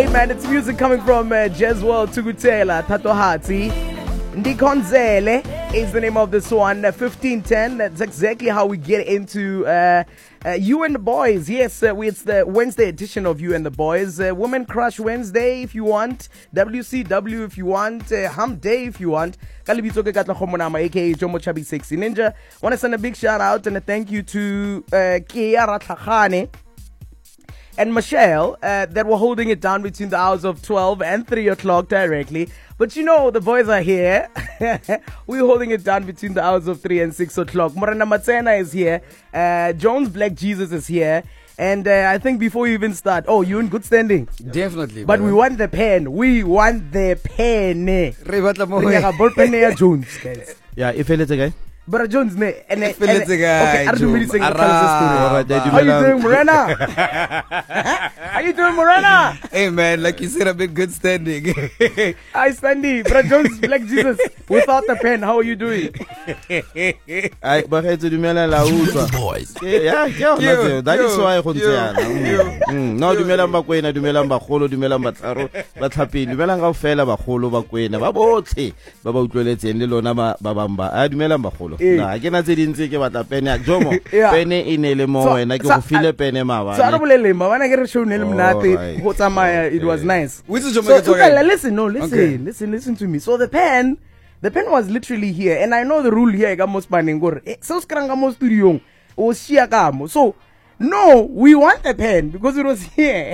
Hey man, it's music coming from Jeswell Tugutela, Tatohati. Ndikonzele is the name of this one. 1510. That's exactly how we get into You and the Boys. Yes, it's the Wednesday edition of You and the Boys. Women Crush Wednesday if you want. WCW if you want. Hump Day if you want. Kalibitso ke Katla Khomonama, aka Jomo Chabi Sexy Ninja. Want to send a big shout out and a thank you to Kiara Tlhagane and Michelle that were holding it down between the hours of 12 and 3 o'clock directly. But you know, the boys are here. We're holding it down between the hours of 3 and 6 o'clock. Morena Matsena is here. Jones Black Jesus is here. And I think before you even start, you're in good standing. Definitely. But we want the pen. We want the pen. Jones, guys. Yeah, if it's okay. But Jones, okay, how you doing, Morena? How you doing, Morena? Hey man, like you said, I'm in good standing. Hi, Standy. Brother Jones, Black Jesus, without the pen, how are you doing? I boys. Yeah, that is why I no dumela mbakwena dumela mbagolo dumela mbatsaro ba tlhapile dumela ga fela bagolo ba kwena ba botlhe ba ba utlweletseng le lona ba bamba a dumela mbagolo na ke na tse dintse ke batla pene ya Jomo pene e ne le mo wena ke go file pene mabane tsara bolele mabana ke re show ne le mnate go tsamaya. It was nice. Which is Jomo? Listen to me. So the pen was literally here, and I know the rule here ga most banning gore so skranga mo studio o shia ka mo. So no, we want the pen because it was here.